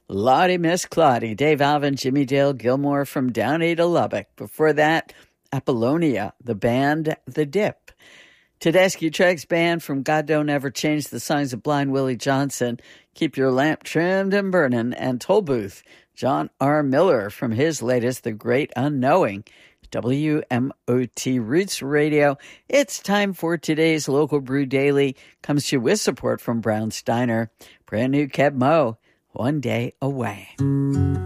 Lottie Miss Claudie, Dave Alvin, Jimmy Dale Gilmore from Downey to Lubbock. Before that, Apollonia, the band The Dip. Tedeschi-Treg's band from God Don't Ever Change the Songs of Blind Willie Johnson, Keep Your Lamp Trimmed and Burning, and Toll Booth, John R. Miller from his latest, The Great Unknowing. WMOT Roots Radio. It's time for today's Local Brew Daily. Comes to you with support from Brown Steiner. Brand new Keb Mo, One Day Away.